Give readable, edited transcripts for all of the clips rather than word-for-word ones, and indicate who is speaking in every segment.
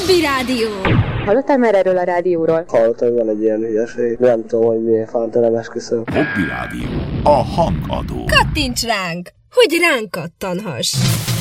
Speaker 1: Hobby Rádió.
Speaker 2: Hallottál már erről a rádióról?
Speaker 3: Hallottam, hogy van egy ilyen hülyeség. Nem tudom, hogy miért fánta, nem esküszöm.
Speaker 4: Hobby Rádió. A hangadó.
Speaker 1: Kattints ránk, hogy ránk kattanhass.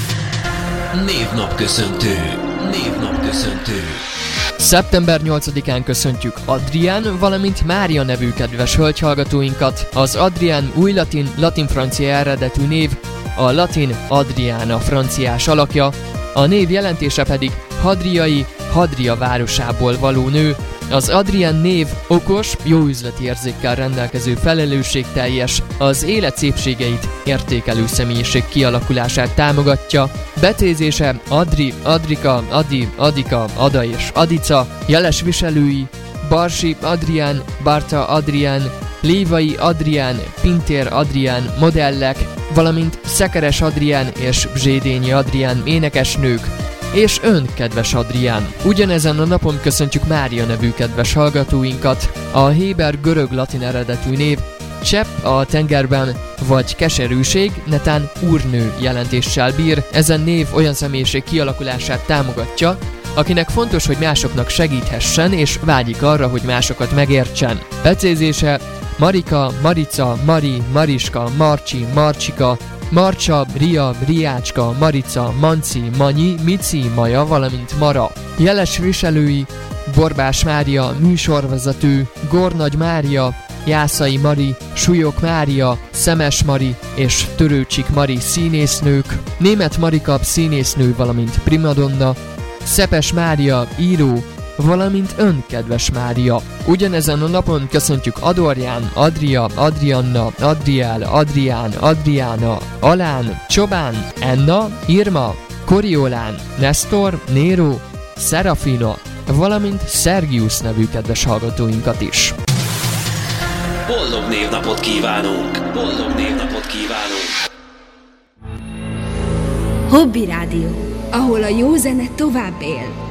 Speaker 5: Névnapköszöntő. Névnapköszöntő.
Speaker 6: Szeptember 8-án köszöntjük Adrián, valamint Mária nevű kedves hölgyhallgatóinkat. Az Adrián új latin-francia eredetű név, a latin Adriana franciás alakja, a név jelentése pedig hadriai, Hadria városából való nő. Az Adrián név okos, jó üzleti érzékkel rendelkező, felelősségteljes, az élet szépségeit értékelő személyiség kialakulását támogatja. Betézése Adri, Adrika, Adi, Adika, Ada és Adica, jeles viselői Barsi Adrián, Barta Adrián, Lévai Adrián, Pintér Adrián modellek, valamint Szekeres Adrián és Zsédényi Adrián énekesnők, és ön, kedves Adrián! Ugyanezen a napon köszöntjük Mária nevű kedves hallgatóinkat. A héber görög-latin eredetű név csepp a tengerben, vagy keserűség, netán úrnő jelentéssel bír. Ezen név olyan személyiség kialakulását támogatja, akinek fontos, hogy másoknak segíthessen, és vágyik arra, hogy másokat megértsen. Becézése Marika, Marica, Mari, Mariska, Marcsi, Marcsika, Marcsa, Ria, Riácska, Marica, Manci, Manyi, Mici, Maja, valamint Mara. Jeles viselői Borbás Mária, műsorvezető, Gornagy Mária, Jászai Mari, Súlyok Mária, Szemes Mari és Törőcsik Mari színésznők, Németh Marika színésznő, valamint primadonna, Szepes Mária író, valamint ön, kedves Mária. Ugyanezen a napon köszöntjük Adorján, Adria, Adrianna, Adriál, Adrián, Adriána, Alán, Csobán, Enna, Irma, Koriolán, Nestor, Nero, Serafina, valamint Szergiusz nevű kedves hallgatóinkat is.
Speaker 5: Boldog névnapot kívánunk! Boldog névnapot kívánunk!
Speaker 1: Hobby Rádió, ahol a jó zene tovább él.